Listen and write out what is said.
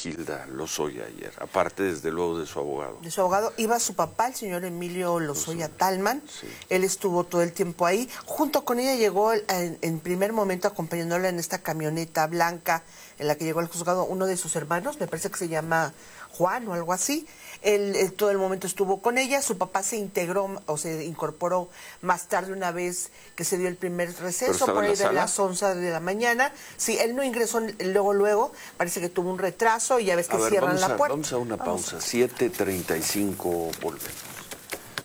Hilda Lozoya ayer, aparte desde luego de su abogado. De su abogado iba su papá, el señor Emilio Lozoya Talman. Sí. Él estuvo todo el tiempo ahí. Junto con ella llegó en primer momento acompañándola en esta camioneta blanca en la que llegó al juzgado uno de sus hermanos, me parece que se llama Juan o algo así. Él todo el momento estuvo con ella. Su papá se integró o se incorporó más tarde, una vez que se dio el primer receso, por ahí de las 11 de la mañana. Sí, él no ingresó luego, parece que tuvo un retraso y ya ves que cierran la puerta. Vamos a una pausa, 7:35, volvemos.